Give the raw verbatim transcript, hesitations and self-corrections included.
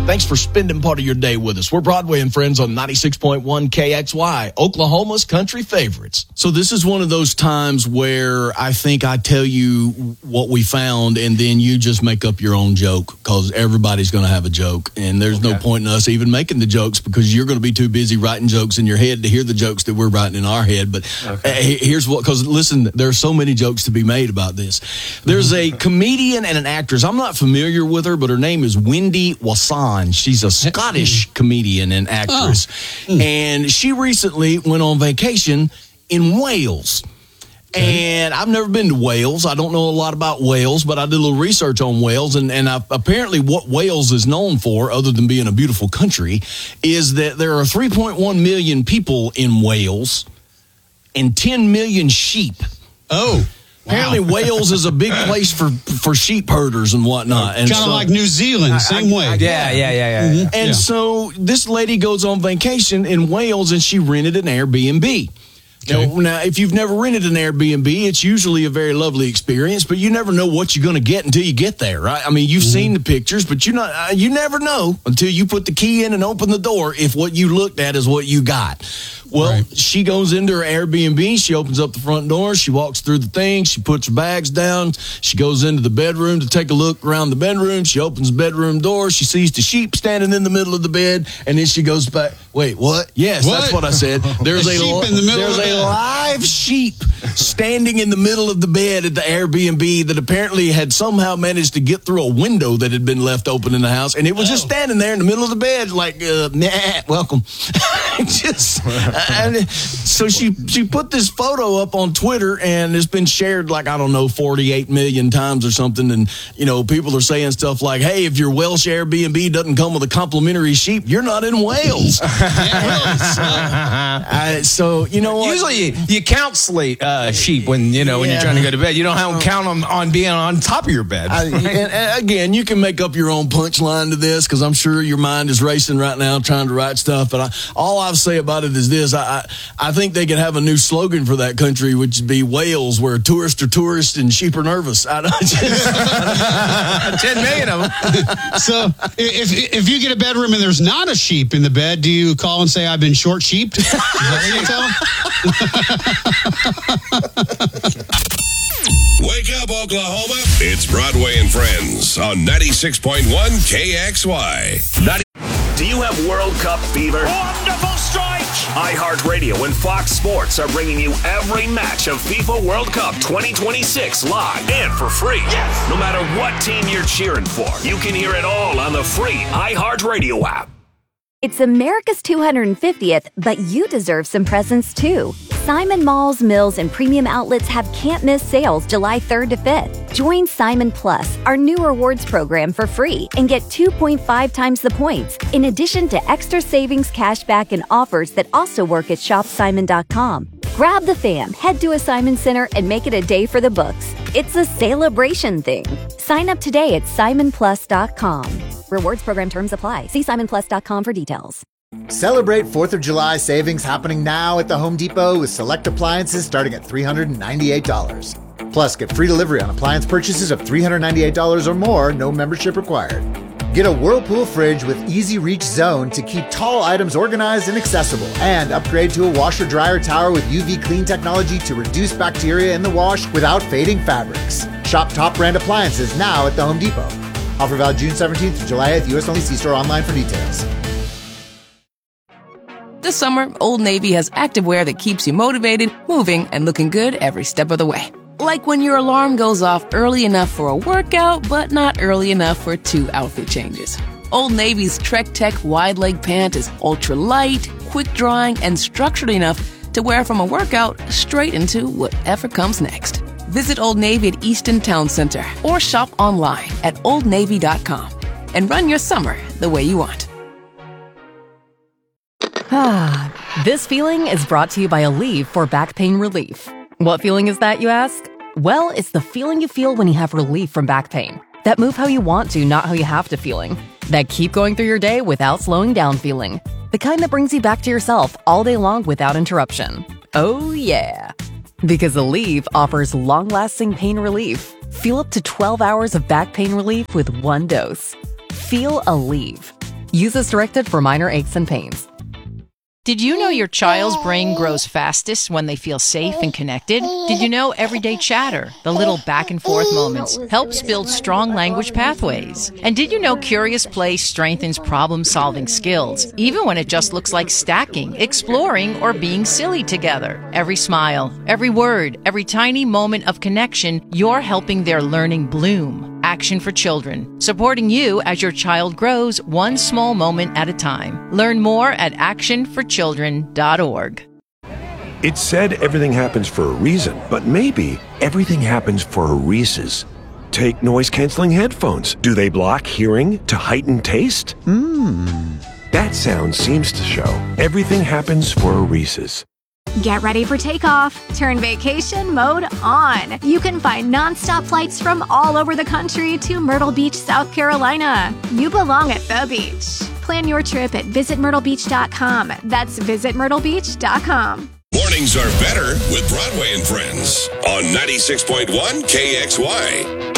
Thanks for spending part of your day with us. We're Broadway and Friends on ninety-six point one K X Y, Oklahoma's country favorites. So this is one of those times where I think I tell you what we found and then you just make up your own joke, because everybody's going to have a joke. And there's okay. no point in us even making the jokes, because you're going to be too busy writing jokes in your head to hear the jokes that we're writing in our head. But okay. here's what, because listen, there are so many jokes to be made about this. There's a comedian and an actress. I'm not familiar with her, but her name is Wendy Wasson. She's a Scottish comedian and actress. Oh. And she recently went on vacation in Wales. Okay. And I've never been to Wales. I don't know a lot about Wales, but I did a little research on Wales. And, and I, apparently what Wales is known for, other than being a beautiful country, is that there are three point one million people in Wales and ten million sheep. Oh, apparently wow. Wales is a big place for, for sheep herders and whatnot. Kind of so, like New Zealand, I, same I, way. I, yeah, yeah, yeah, yeah. Mm-hmm. yeah. And yeah. so this lady goes on vacation in Wales and she rented an Airbnb. Okay. Now, now, if you've never rented an Airbnb, it's usually a very lovely experience, but you never know what you're going to get until you get there, right? I mean, you've mm-hmm. seen the pictures, but you not uh, you never know until you put the key in and open the door if what you looked at is what you got. Well, right. she goes into her Airbnb, she opens up the front door, she walks through the thing, she puts her bags down, she goes into the bedroom to take a look around the bedroom, she opens the bedroom door, she sees the sheep standing in the middle of the bed, and then she goes back, wait, what? Yes, what? That's what I said. There's a, sheep in the middle there's of the a bed. live sheep standing in the middle of the bed at the Airbnb that apparently had somehow managed to get through a window that had been left open in the house, and it was oh. just standing there in the middle of the bed like, uh, nah, welcome. just... And so she she put this photo up on Twitter, and it's been shared like, I don't know, forty-eight million times or something. And, you know, people are saying stuff like, hey, if your Welsh Airbnb doesn't come with a complimentary sheep, you're not in Wales. yeah, so, uh, so, you know what? Usually you, you count sleep, uh, sheep when, you know, yeah. when you're trying to go to bed. You don't have to count them on being on top of your bed. I, and, and again, you can make up your own punchline to this, because I'm sure your mind is racing right now trying to write stuff. But I, all I'll say about it is this. I, I I think they could have a new slogan for that country, which would be Wales, where tourists are tourists and sheep are nervous. I don't just, ten million of them. So if if you get a bedroom and there's not a sheep in the bed, do you call and say, I've been short sheeped? Is that what you tell them? Wake up, Oklahoma. It's Broadway and Friends on ninety-six point one K X Y. ninety- Do you have World Cup fever? Wonderful strike! iHeartRadio and Fox Sports are bringing you every match of FIFA World Cup twenty twenty-six live and for free. Yes! No matter what team you're cheering for, you can hear it all on the free iHeartRadio app. It's America's two hundred fiftieth, but you deserve some presents too. Simon Malls, Mills, and Premium Outlets have can't-miss sales July third to fifth. Join Simon Plus, our new rewards program, for free and get two point five times the points, in addition to extra savings, cashback, and offers that also work at shop simon dot com. Grab the fam, head to a Simon Center, and make it a day for the books. It's a celebration thing. Sign up today at simon plus dot com. Rewards program terms apply. See simon plus dot com for details. Celebrate fourth of July savings happening now at the Home Depot with select appliances starting at three hundred ninety-eight dollars. Plus, get free delivery on appliance purchases of three hundred ninety-eight dollars or more, no membership required. Get a Whirlpool fridge with Easy Reach Zone to keep tall items organized and accessible. And upgrade to a washer-dryer tower with U V clean technology to reduce bacteria in the wash without fading fabrics. Shop top brand appliances now at the Home Depot. Offer valid June seventeenth to July eighth, U S only. See store online for details. This summer, Old Navy has activewear that keeps you motivated, moving, and looking good every step of the way. Like when your alarm goes off early enough for a workout, but not early enough for two outfit changes. Old Navy's Trek Tech wide leg pant is ultra light, quick drying, and structured enough to wear from a workout straight into whatever comes next. Visit Old Navy at Easton Town Center or shop online at old navy dot com and run your summer the way you want. Ah, this feeling is brought to you by Aleve for back pain relief. What feeling is that, you ask? Well, it's the feeling you feel when you have relief from back pain. That move how you want to, not how you have to feeling. That keep going through your day without slowing down feeling. The kind that brings you back to yourself all day long without interruption. Oh yeah. Because Aleve offers long-lasting pain relief. Feel up to twelve hours of back pain relief with one dose. Feel Aleve. Use as directed for minor aches and pains. Did you know your child's brain grows fastest when they feel safe and connected? Did you know everyday chatter, the little back and forth moments, helps build strong language pathways? And did you know curious play strengthens problem-solving skills, even when it just looks like stacking, exploring, or being silly together? Every smile, every word, every tiny moment of connection, you're helping their learning bloom. Action for Children, supporting you as your child grows one small moment at a time. Learn more at action for children dot org. It's said everything happens for a reason, but maybe everything happens for a Reese's. Take noise-canceling headphones. Do they block hearing to heighten taste? Mmm. That sound seems to show everything happens for a Reese's. Get ready for takeoff. Turn vacation mode on. You can find nonstop flights from all over the country to Myrtle Beach, South Carolina. You belong at the beach. Plan your trip at visit myrtle beach dot com. That's visit myrtle beach dot com. Mornings are better with Broadway and Friends on ninety-six point one K X Y.